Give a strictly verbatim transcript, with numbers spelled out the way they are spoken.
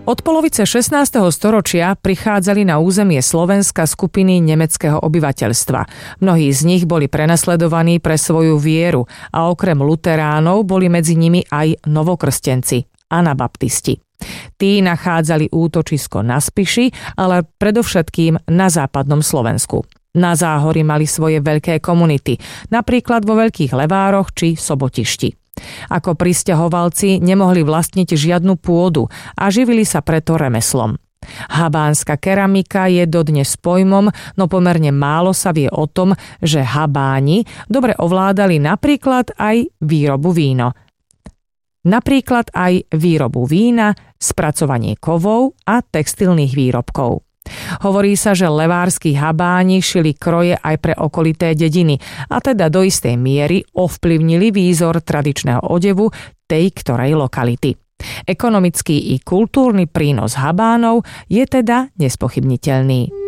Od polovice šestnásteho storočia prichádzali na územie Slovenska skupiny nemeckého obyvateľstva. Mnohí z nich boli prenasledovaní pre svoju vieru a okrem luteránov boli medzi nimi aj novokrstenci, anabaptisti. Tí nachádzali útočisko na Spiši, ale predovšetkým na západnom Slovensku. Na Záhori mali svoje veľké komunity, napríklad vo Veľkých Levároch či Sobotišti. Ako prisťahovalci nemohli vlastniť žiadnu pôdu a živili sa preto remeslom. Habánska keramika je dodnes pojmom, no pomerne málo sa vie o tom, že Habáni dobre ovládali napríklad aj výrobu víno. Napríklad aj výrobu vína, spracovanie kovov a textilných výrobkov. Hovorí sa, že levárski Habáni šili kroje aj pre okolité dediny a teda do istej miery ovplyvnili výzor tradičného odevu tej ktorej lokality. Ekonomický i kultúrny prínos Habánov je teda nespochybniteľný.